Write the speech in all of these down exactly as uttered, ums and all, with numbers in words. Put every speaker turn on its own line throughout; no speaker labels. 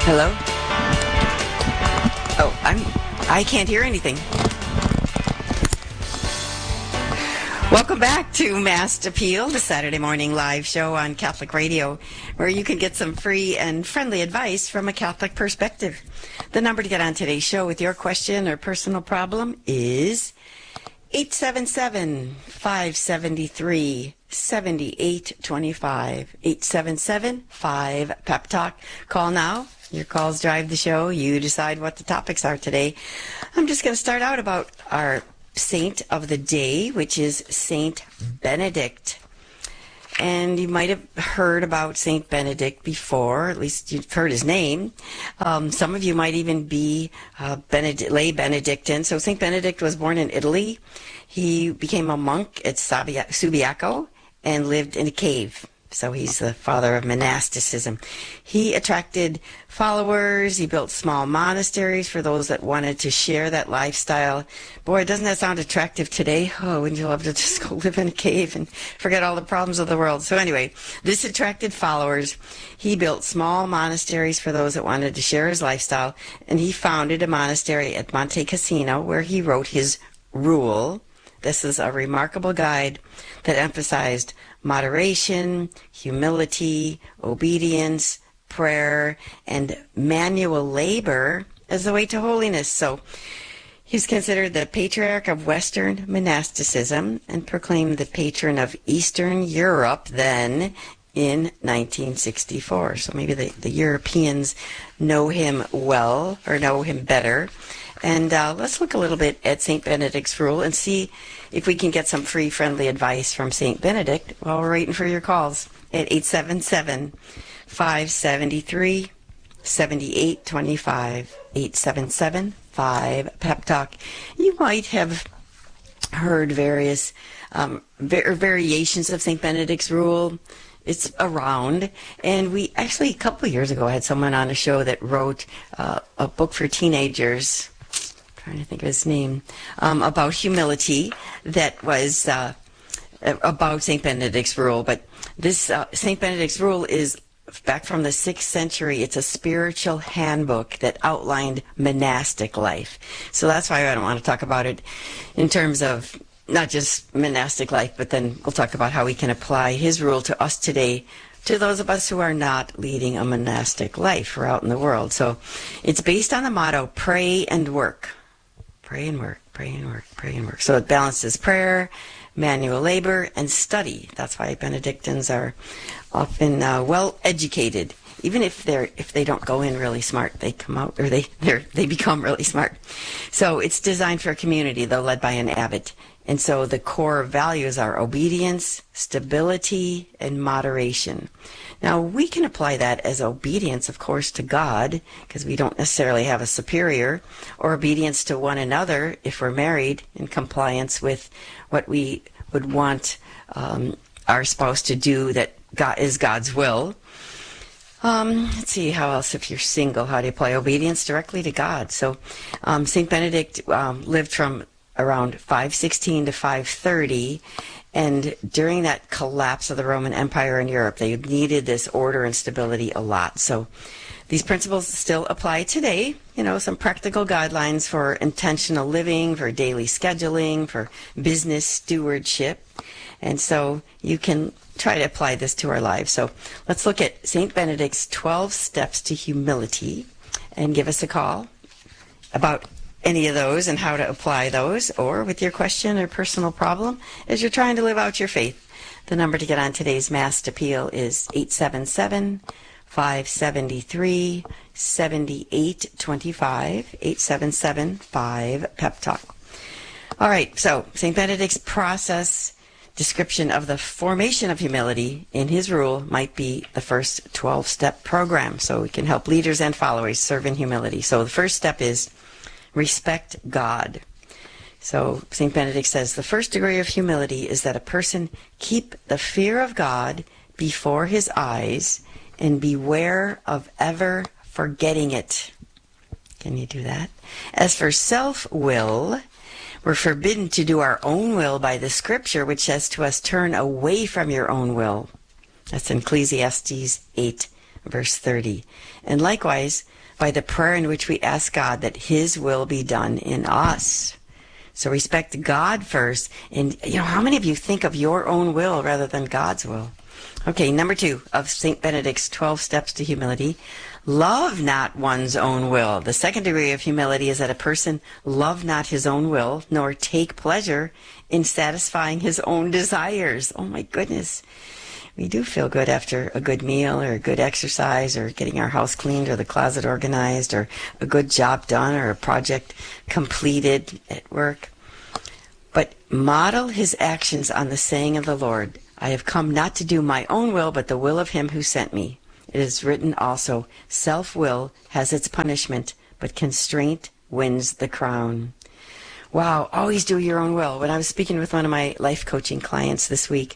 Hello? Oh, I'm, I can't hear anything. Welcome back to Mass Appeal, the Saturday morning live show on Catholic Radio, where you can get some free and friendly advice from a Catholic perspective. The number to get on today's show with your question or personal problem is eight seven seven, five seven three, seven eight two five. eight seven seven, five, Pep Talk. Call now. Your calls drive the show. You decide what the topics are today. I'm just going to start out about our saint of the day, which is Saint Benedict. And you might have heard about Saint Benedict before, at least you've heard his name. Um, some of you might even be uh, Benedict, lay Benedictine. So Saint Benedict was born in Italy. He became a monk at Subiaco and lived in a cave. So he's the father of monasticism. He attracted followers. He built small monasteries for those that wanted to share that lifestyle. Boy, doesn't that sound attractive today? Oh, wouldn't you love to just go live in a cave and forget all the problems of the world? So anyway, this attracted followers. He built small monasteries for those that wanted to share his lifestyle. And he founded a monastery at Monte Cassino where he wrote his Rule. This is a remarkable guide that emphasized moderation, humility, obedience, prayer, and manual labor as the way to holiness. So he's considered the patriarch of Western monasticism and proclaimed the patron of Eastern Europe then in nineteen sixty-four. So maybe the, the Europeans know him well or know him better. And uh, let's look a little bit at Saint Benedict's Rule and see if we can get some free, friendly advice from Saint Benedict while we're waiting for your calls at eight seven seven, five seven three, seven eight two five, eight seven seven, five, Pep Talk. You might have heard various um, var- variations of Saint Benedict's Rule. It's around, and we actually a couple of years ago had someone on a show that wrote uh, a book for teenagers, trying to think of his name, um, about humility that was uh, about Saint Benedict's Rule. But this uh, Saint Benedict's Rule is back from the sixth century. It's a spiritual handbook that outlined monastic life. So that's why I don't want to talk about it in terms of not just monastic life, but then we'll talk about how we can apply his rule to us today, to those of us who are not leading a monastic life or out in the world. So it's based on the motto, pray and work. Pray and work, pray and work, pray and work. So it balances prayer, manual labor, and study. That's why Benedictines are often uh, well educated. Even if they're if they don't go in really smart, they come out or they they they become really smart. So it's designed for a community, though led by an abbot. And so the core values are obedience, stability, and moderation. Now, we can apply that as obedience, of course, to God, because we don't necessarily have a superior, or obedience to one another if we're married, in compliance with what we would want um, our spouse to do that God, is God's will. Um, let's see, how else, if you're single, how do you apply obedience directly to God? So um, Saint Benedict um, lived from around five sixteen to five thirty, and during that collapse of the Roman Empire in Europe, they needed this order and stability a lot. So these principles still apply today, you know, some practical guidelines for intentional living, for daily scheduling, for business stewardship. And so you can try to apply this to our lives. So let's look at Saint Benedict's twelve steps to humility and give us a call about any of those and how to apply those, or with your question or personal problem as you're trying to live out your faith. The number to get on today's Mass Appeal is eight seven seven, five seven three, seven eight two five, eight seven seven, five, Pep Talk. All right, so Saint Benedict's process description of the formation of humility in his rule might be the first twelve-step program, so we can help leaders and followers serve in humility. So the first step is respect God. So Saint Benedict says the first degree of humility is that a person keep the fear of God before his eyes and beware of ever forgetting it. Can you do that? As for self-will, we're forbidden to do our own will by the scripture, which says to us, turn away from your own will. That's in Ecclesiastes eight verse thirty. And likewise, by the prayer in which we ask God that his will be done in us. So respect God first. And, you know, how many of you think of your own will rather than God's will? Okay, number two of Saint Benedict's twelve Steps to Humility. Love not one's own will. The second degree of humility is that a person love not his own will, nor take pleasure in satisfying his own desires. Oh my goodness. We do feel good after a good meal or a good exercise or getting our house cleaned or the closet organized or a good job done or a project completed at work. But model his actions on the saying of the Lord, I have come not to do my own will, but the will of him who sent me. It is written also, self-will has its punishment, but constraint wins the crown. Wow, always do your own will. When I was speaking with one of my life coaching clients this week,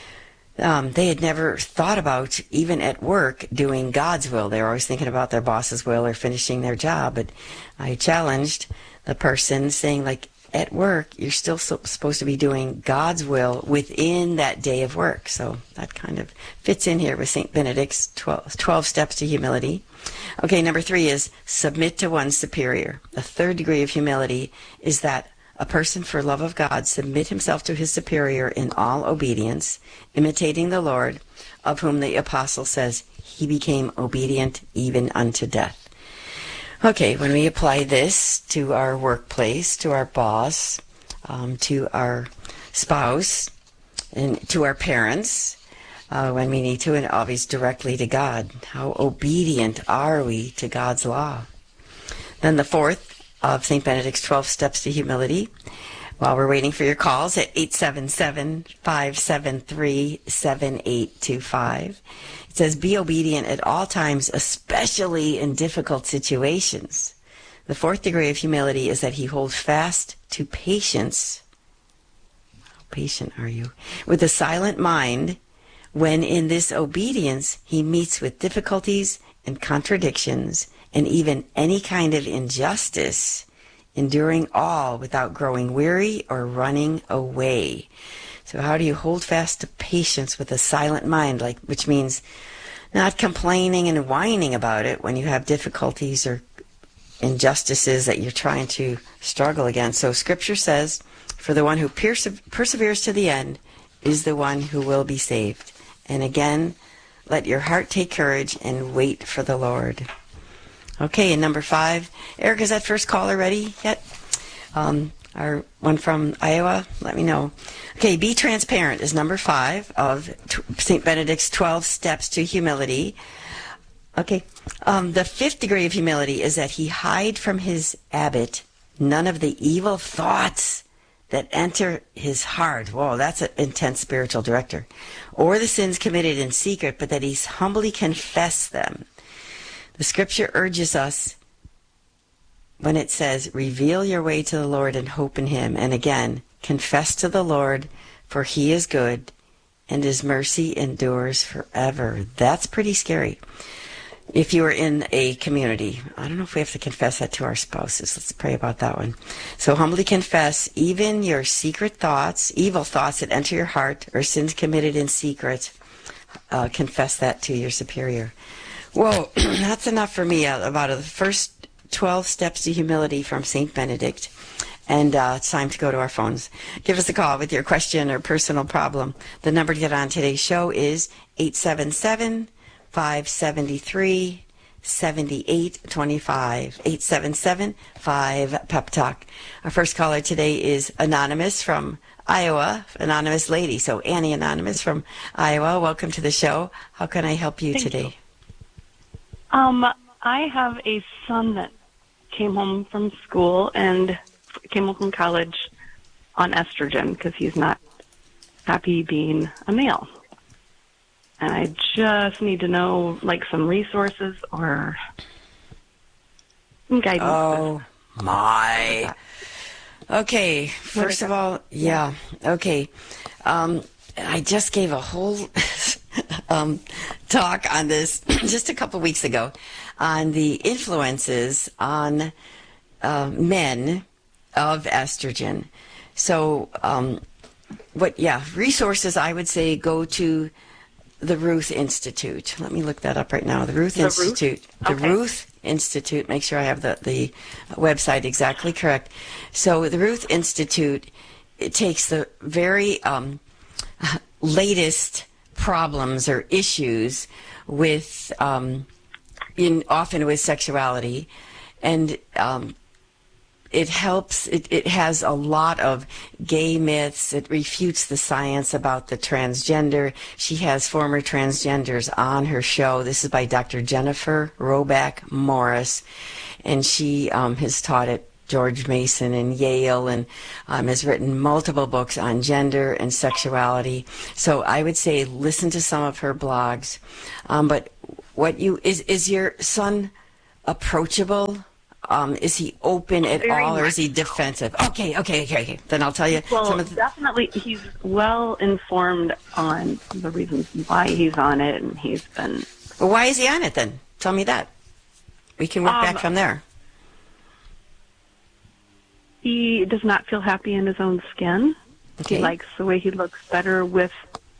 um, they had never thought about, even at work, doing God's will. They were always thinking about their boss's will or finishing their job. But I challenged the person saying, like, at work, you're still so, supposed to be doing God's will within that day of work. So that kind of fits in here with Saint Benedict's twelve, twelve Steps to Humility. Okay, number three is submit to one's superior. The third degree of humility is that a person, for love of God, submit himself to his superior in all obedience, imitating the Lord, of whom the apostle says, he became obedient even unto death. Okay, when we apply this to our workplace, to our boss, um, to our spouse, and to our parents, uh, when we need to, and always directly to God, how obedient are we to God's law? Then the fourth of Saint Benedict's twelve Steps to Humility, while we're waiting for your calls at eight seven seven, five seven three, seven eight two five. It says, be obedient at all times, especially in difficult situations. The fourth degree of humility is that he holds fast to patience. How patient are you? With a silent mind, when in this obedience he meets with difficulties and contradictions and even any kind of injustice, enduring all without growing weary or running away. So how do you hold fast to patience with a silent mind, like which means not complaining and whining about it when you have difficulties or injustices that you're trying to struggle against? So Scripture says, for the one who perse- perseveres to the end is the one who will be saved. And again, let your heart take courage and wait for the Lord. Okay, and number five, Eric, is that first caller ready yet? Um, our one from Iowa, let me know. Okay, be transparent is number five of Saint Benedict's twelve Steps to Humility. Okay, um, the fifth degree of humility is that he hide from his abbot none of the evil thoughts that enter his heart. Whoa, that's an intense spiritual director. Or the sins committed in secret, but that he humbly confess them. The Scripture urges us when it says, reveal your way to the Lord and hope in him. And again, confess to the Lord, for he is good, and his mercy endures forever. That's pretty scary. If you are in a community, I don't know if we have to confess that to our spouses. Let's pray about that one. So humbly confess even your secret thoughts, evil thoughts that enter your heart, or sins committed in secret. Uh, confess that to your superior. Whoa, that's enough for me uh, about the first twelve Steps to Humility from Saint Benedict. And uh, it's time to go to our phones. Give us a call with your question or personal problem. The number to get on today's show is eight seven seven, five seven three, seven eight two five. eight seven seven, five, Pep Talk. Our first caller today is Anonymous from Iowa. Anonymous lady. So Annie Anonymous from Iowa, welcome to the show. How can I help you
Thank
today?
You. Um, I have a son that came home from school and came home from college on estrogen because he's not happy being a male. And I just need to know, like, some resources or some guidance.
Oh, my. Okay, first of all, yeah, okay. Um, I just gave a whole um, talk on this just a couple weeks ago on the influences on uh, men of estrogen. So, um, what, yeah, resources I would say go to the Ruth Institute. Let me look that up right now. The Ruth
The
Institute.
Ruth?
The
Okay.
Ruth Institute. Make sure I have the, the website exactly correct. So the Ruth Institute, it takes the very um, latest problems or issues with, um, in often with sexuality, and um, it helps, it, it has a lot of gay myths. It refutes the science about the transgender. She has former transgenders on her show. This is by Doctor Jennifer Roback Morris, and she um, has taught at George Mason and Yale, and um, has written multiple books on gender and sexuality. So I would say listen to some of her blogs. Um, but what you, is, is your son approachable? Um, is he open at
Very
all, or
much
is he
so.
defensive? Okay, okay, okay, okay. Then I'll tell you
Well,
some of the...
definitely, he's well informed on the reasons why he's on it, and he's been.
Well, why is he on it then? Tell me that. We can work
Um,
back from there.
He does not feel happy in his own skin.
Okay.
He likes the way he looks better with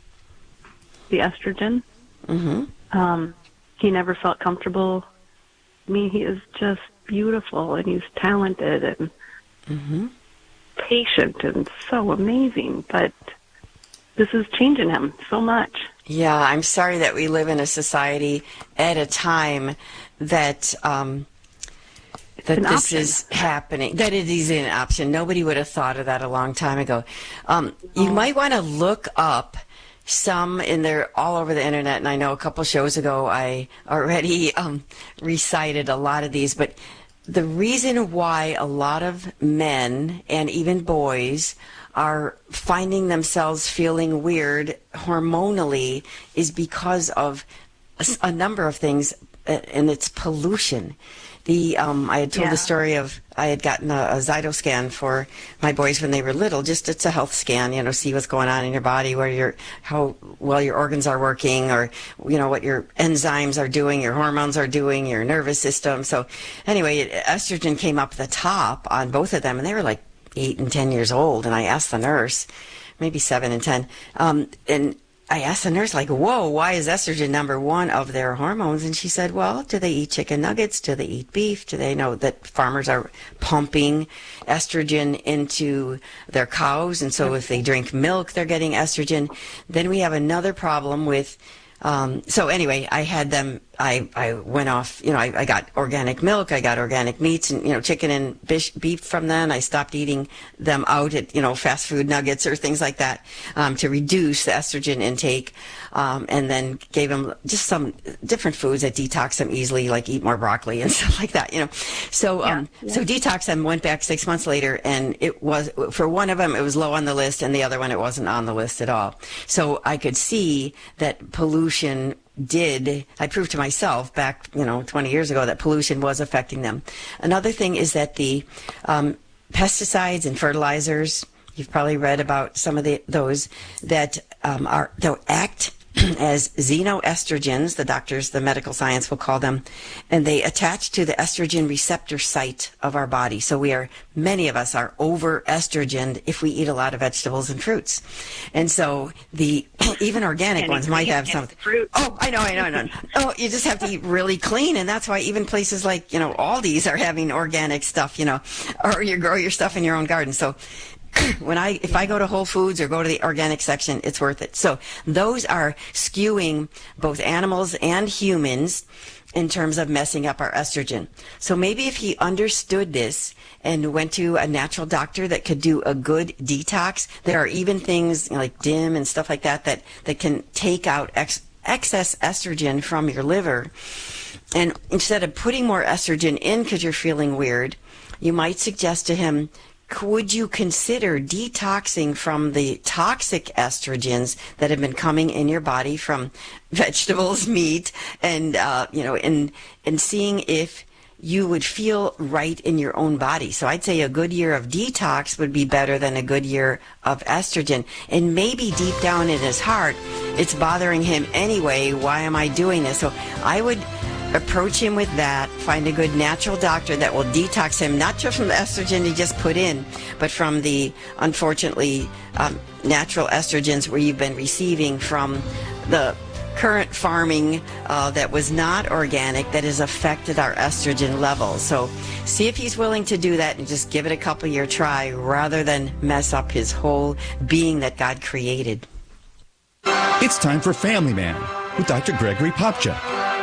the estrogen.
Mm-hmm.
Um, he never felt comfortable. I mean, he is just beautiful, and he's talented and
Mm-hmm.
patient and so amazing. But this is changing him so much.
Yeah, I'm sorry that we live in a society at a time that um, that
An
this
option.
is happening, that it is an option. Nobody would have thought of that a long time ago. Um, you might want to look up some, and they're all over the internet, and I know a couple shows ago I already um, recited a lot of these, but the reason why a lot of men and even boys are finding themselves feeling weird hormonally is because of a, a number of things, uh, and it's pollution. The um, I had told
Yeah.
the story of I had gotten a, a Zyto scan for my boys when they were little. Just it's a health scan, you know, see what's going on in your body, where your how well your organs are working, or you know what your enzymes are doing, your hormones are doing, your nervous system. So anyway, estrogen came up the top on both of them, and they were like eight and ten years old. And I asked the nurse, maybe seven and ten, um, and I asked the nurse, like, whoa, why is estrogen number one of their hormones? And she said, well, do they eat chicken nuggets? Do they eat beef? Do they know that farmers are pumping estrogen into their cows? And so if they drink milk, they're getting estrogen. Then we have another problem with, um, so anyway, I had them, I, I went off, you know, I, I got organic milk, I got organic meats, and, you know, chicken and bish, beef from them. I stopped eating them out at, you know, fast food nuggets or things like that, um, to reduce the estrogen intake, um, and then gave them just some different foods that detox them easily, like eat more broccoli and stuff like that, you know. So, um,
Yeah, yeah.
so detox them, went back six months later, and it was, for one of them, it was low on the list, and the other one, it wasn't on the list at all. So I could see that pollution did, I proved to myself back, you know, twenty years ago that pollution was affecting them. Another thing is that the um, pesticides and fertilizers, you've probably read about some of the, those that um, are, they'll act as xenoestrogens, the doctors, the medical science will call them, and they attach to the estrogen receptor site of our body. So we are, many of us are over estrogened if we eat a lot of vegetables and fruits. And so the, even organic
And
ones might have
and
something.
fruit.
Oh, I know, I know, I know. Oh, you just have to eat really clean, and that's why even places like, you know, Aldi's are having organic stuff, you know, or you grow your stuff in your own garden. So when I, if I go to Whole Foods or go to the organic section, it's worth it. So those are skewing both animals and humans in terms of messing up our estrogen. So maybe if he understood this and went to a natural doctor that could do a good detox, there are even things, you know, like D I M and stuff like that, that, that can take out ex- excess estrogen from your liver. And instead of putting more estrogen in because you're feeling weird, you might suggest to him, would you consider detoxing from the toxic estrogens that have been coming in your body from vegetables, meat, and, uh, you know, and, and seeing if you would feel right in your own body. So I'd say a good year of detox would be better than a good year of estrogen. And maybe deep down in his heart, it's bothering him anyway. Why am I doing this? So I would approach him with that, find a good natural doctor that will detox him, not just from the estrogen he just put in, but from the, unfortunately, um, natural estrogens where you've been receiving from the current farming uh, that was not organic that has affected our estrogen levels. So see if he's willing to do that and just give it a couple year try rather than mess up his whole being that God created.
It's time for Family Man with Doctor Gregory Popcak.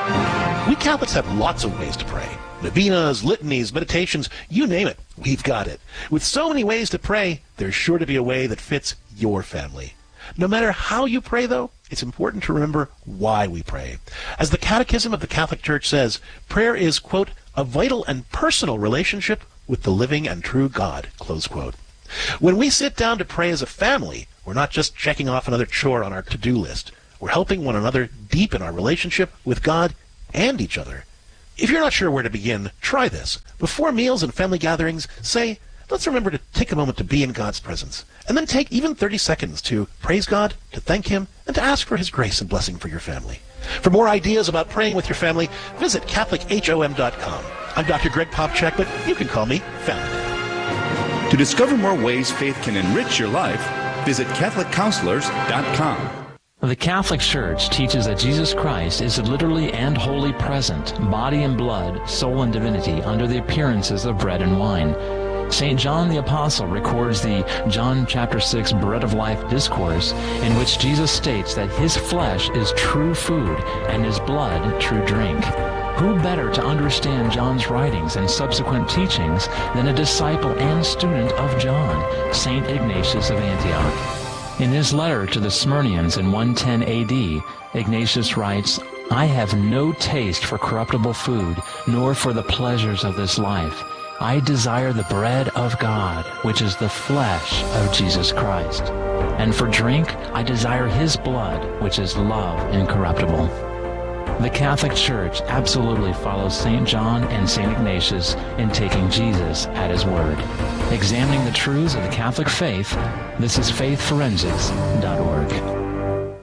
We Catholics have lots of ways to pray. Novenas, litanies, meditations, you name it, we've got it. With so many ways to pray, there's sure to be a way that fits your family. No matter how you pray, though, it's important to remember why we pray. As the Catechism of the Catholic Church says, prayer is, quote, a vital and personal relationship with the living and true God, close quote. When we sit down to pray as a family, we're not just checking off another chore on our to-do list. We're helping one another deepen our relationship with God and each other. If you're not sure where to begin, try this. Before meals and family gatherings, say, let's remember to take a moment to be in God's presence. And then take even thirty seconds to praise God, to thank Him, and to ask for His grace and blessing for your family. For more ideas about praying with your family, visit Catholic H O M dot com. I'm Doctor Greg Popcak, but you can call me Family Man.
To discover more ways faith can enrich your life, visit Catholic Counselors dot com.
The Catholic Church teaches that Jesus Christ is literally and wholly present, body and blood, soul and divinity, under the appearances of bread and wine. Saint John the Apostle records the John chapter six Bread of Life discourse, in which Jesus states that his flesh is true food and his blood true drink. Who better to understand John's writings and subsequent teachings than a disciple and student of John, Saint Ignatius of Antioch? In his letter to the Smyrnians in one ten A D, Ignatius writes, I have no taste for corruptible food, nor for the pleasures of this life. I desire the bread of God, which is the flesh of Jesus Christ. And for drink, I desire his blood, which is love incorruptible. The Catholic Church absolutely follows Saint John and Saint Ignatius in taking Jesus at his word. Examining the truths of the Catholic faith, this is faith forensics dot org.